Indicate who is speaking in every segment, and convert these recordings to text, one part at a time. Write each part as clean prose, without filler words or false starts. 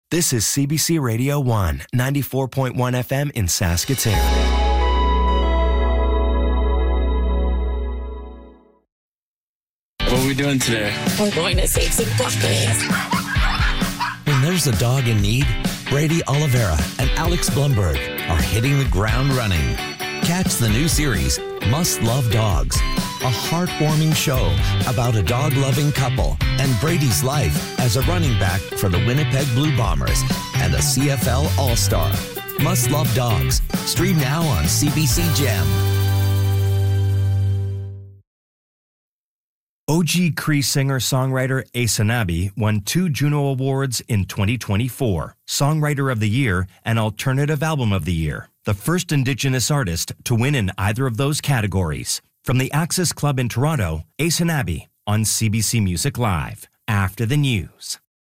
Speaker 1: This is CBC Radio 1, 94.1 FM in Saskatoon.
Speaker 2: What are we doing today?
Speaker 3: We're going to save some puppies.
Speaker 4: When there's a dog in need, Brady Oliveira and Alex Blumberg are hitting the ground running. Catch the new series, Must Love Dogs, a heartwarming show about a dog-loving couple and Brady's life as a running back for the Winnipeg Blue Bombers and a CFL All-Star. Must Love Dogs. Stream now on CBC Gem.
Speaker 1: OG Cree singer-songwriter Aysanabee won 2 Juno Awards in 2024, Songwriter of the Year and Alternative Album of the Year, the first Indigenous artist to win in either of those categories. From the Access Club in Toronto, Aysanabee on CBC Music Live, after the news.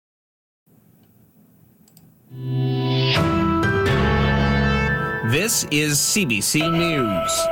Speaker 5: This is CBC News.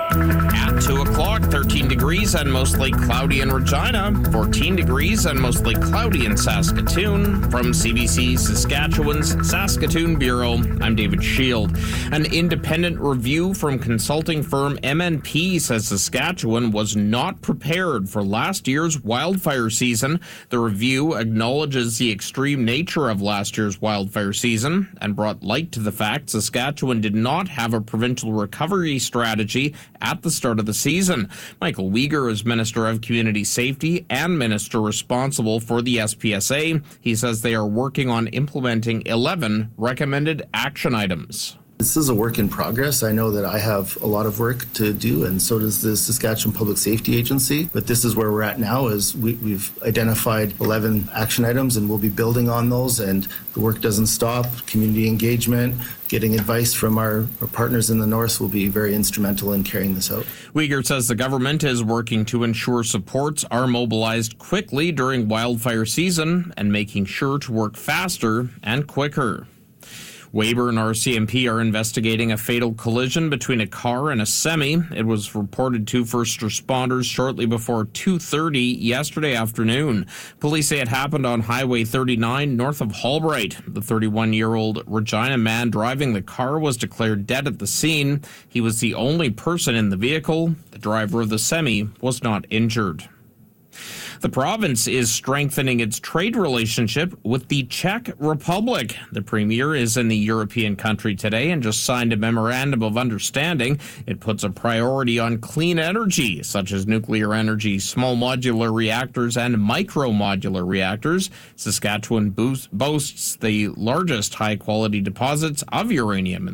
Speaker 5: At 2 o'clock, 13 degrees and mostly cloudy in Regina, 14 degrees and mostly cloudy in Saskatoon. From CBC Saskatchewan's Saskatoon Bureau, I'm David Shield. An independent review from consulting firm MNP says Saskatchewan was not prepared for last year's wildfire season. The review acknowledges the extreme nature of last year's wildfire season and brought light to the fact Saskatchewan did not have a provincial recovery strategy at the start of the season. Michael Uyghur is Minister of Community Safety and Minister responsible for the SPSA. He says they are working on implementing 11 recommended action items.
Speaker 6: This is a work in progress. I know that I have a lot of work to do, and so does the Saskatchewan Public Safety Agency. But this is where we're at now, is we've identified 11 action items, and we'll be building on those, and the work doesn't stop. Community engagement, getting advice from our partners in the north will be very instrumental in carrying this out.
Speaker 5: Uyghur says the government is working to ensure supports are mobilized quickly during wildfire season and making sure to work faster and quicker. Weyburn RCMP are investigating a fatal collision between a car and a semi. It was reported to first responders shortly before 2:30 yesterday afternoon. Police say it happened on Highway 39 north of Halbright. The 31-year-old Regina man driving the car was declared dead at the scene. He was the only person in the vehicle. The driver of the semi was not injured. The province is strengthening its trade relationship with the Czech Republic. The premier is in the European country today and just signed a memorandum of understanding. It puts a priority on clean energy, such as nuclear energy, small modular reactors, and micro-modular reactors. Saskatchewan boasts the largest high-quality deposits of uranium in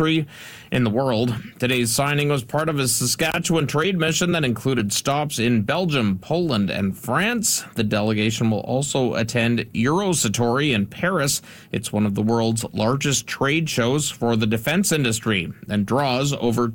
Speaker 5: the world. Today's signing was part of a Saskatchewan trade mission that included stops in Belgium, Poland, and France. The delegation will also attend Eurosatory in Paris. It's one of the world's largest trade shows for the defense industry and draws over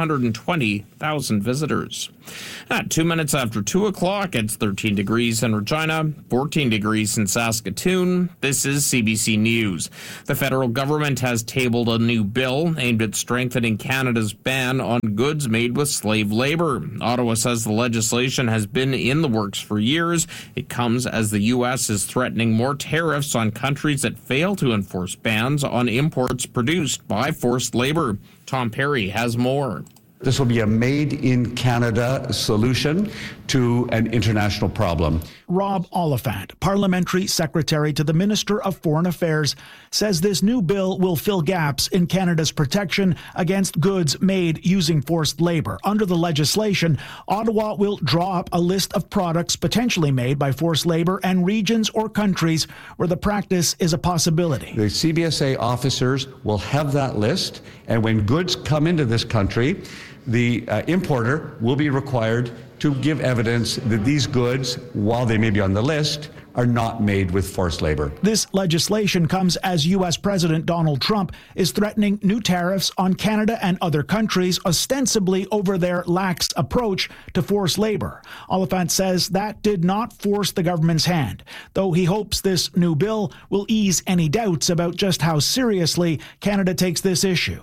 Speaker 5: 120,000 visitors. At 2 minutes after 2 o'clock, it's 13 degrees in Regina, 14 degrees in Saskatoon. This is CBC News. The federal government has tabled a new bill aimed at strengthening Canada's ban on goods made with slave labor. Ottawa says the legislation has been in the works for years. It comes as the U.S. is threatening more tariffs on countries that fail to enforce bans on imports produced by forced labor. Tom Perry has more.
Speaker 7: This will be a made-in-Canada solution to an international problem.
Speaker 8: Rob Oliphant, Parliamentary Secretary to the Minister of Foreign Affairs, says this new bill will fill gaps in Canada's protection against goods made using forced labor. Under the legislation, Ottawa will draw up a list of products potentially made by forced labor and regions or countries where the practice is a possibility.
Speaker 7: The CBSA officers will have that list, and when goods come into this country, the importer will be required to give evidence that these goods, while they may be on the list, are not made with forced labor.
Speaker 8: This legislation comes as U.S. President Donald Trump is threatening new tariffs on Canada and other countries, ostensibly over their lax approach to forced labor. Oliphant says that did not force the government's hand, though he hopes this new bill will ease any doubts about just how seriously Canada takes this issue.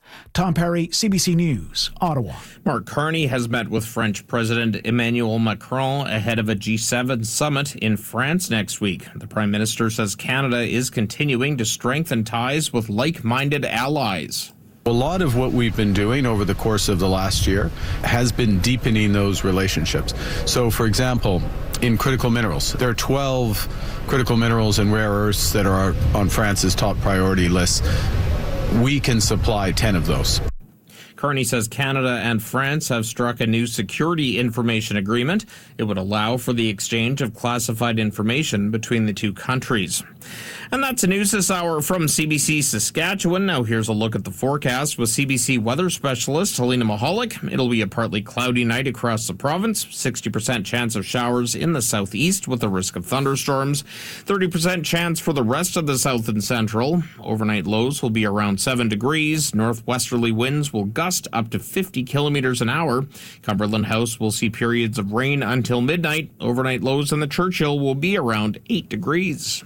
Speaker 8: Tom Perry, CBC News, Ottawa.
Speaker 5: Mark Carney has met with French President Emmanuel Macron ahead of a G7 summit in France next week. The Prime Minister says Canada is continuing to strengthen ties with like-minded allies.
Speaker 9: A lot of what we've been doing over the course of the last year has been deepening those relationships. So, for example, in critical minerals, there are 12 critical minerals and rare earths that are on France's top priority list. We can supply 10 of those.
Speaker 5: Carney says Canada and France have struck a new security information agreement. It would allow for the exchange of classified information between the two countries. And that's the news this hour from CBC Saskatchewan. Now here's a look at the forecast with CBC weather specialist Helena Mahalik. It'll be a partly cloudy night across the province. 60% chance of showers in the southeast with a risk of thunderstorms. 30% chance for the rest of the south and central. Overnight lows will be around 7 degrees. Northwesterly winds will gust up to 50 kilometers an hour. Cumberland House will see periods of rain until midnight. Overnight lows in the Churchill will be around 8 degrees.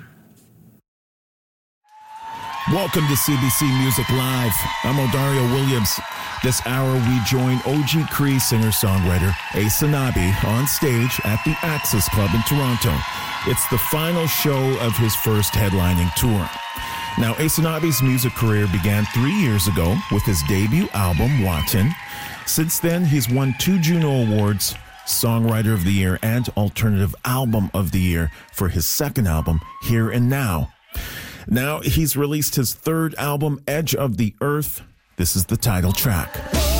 Speaker 10: Welcome to CBC Music Live. I'm Odario Williams. This hour we join OG Cree singer-songwriter Ace Anabi on stage at the Access Club in Toronto. It's the final show of his first headlining tour. Now, Ace Anabi's music career began 3 years ago with his debut album, Watan. Since then, he's won 2 Juno Awards, Songwriter of the Year and Alternative Album of the Year for his second album, Here and Now. Now he's released his third album, Edge of the Earth. This is the title track.